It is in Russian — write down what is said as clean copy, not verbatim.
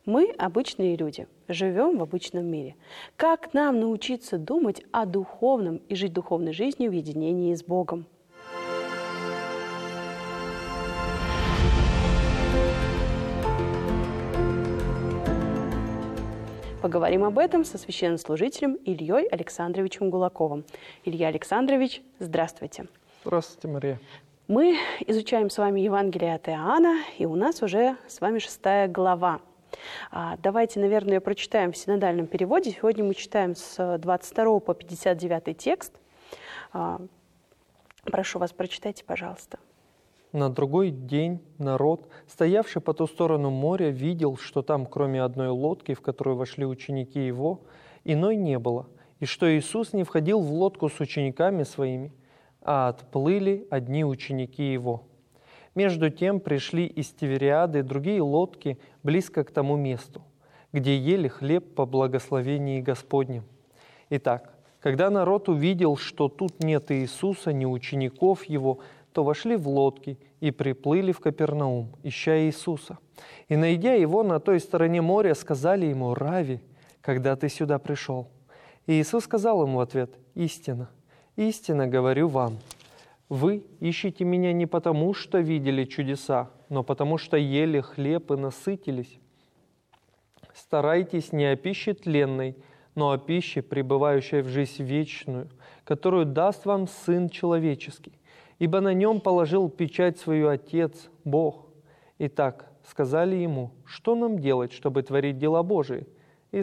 Мы обычные люди, живем в обычном мире. Как нам научиться думать о духовном и жить духовной жизнью в единении с Богом? Поговорим об этом со священнослужителем Ильей Александровичем Гулаковым. Илья Александрович, здравствуйте. Здравствуйте, Мария. Мы изучаем с вами Евангелие от Иоанна, и у нас уже с вами 6 глава. Давайте, наверное, прочитаем в синодальном переводе. Сегодня мы читаем с 22 по 59 текст. Прошу вас, прочитайте, пожалуйста. На другой день народ, стоявший по ту сторону моря, видел, что там, кроме одной лодки, в которую вошли ученики его, иной не было, и что Иисус не входил в лодку с учениками своими, а отплыли одни ученики его. Между тем пришли из Тивериады другие лодки близко к тому месту, где ели хлеб по благословении Господнем. Итак, когда народ увидел, что тут нет Иисуса, ни учеников его, то вошли в лодки и приплыли в Капернаум, ища Иисуса. И, найдя его на той стороне моря, сказали ему: «Рави, когда ты сюда пришел?» И Иисус сказал им в ответ: «Истинно, истинно говорю вам, вы ищете меня не потому, что видели чудеса, но потому, что ели хлеб и насытились. Старайтесь не о пище тленной, но о пище, пребывающей в жизнь вечную, которую даст вам Сын Человеческий. Ибо на нем положил печать свою Отец, Бог». Итак, сказали ему: «Что нам делать, чтобы творить дела Божии?»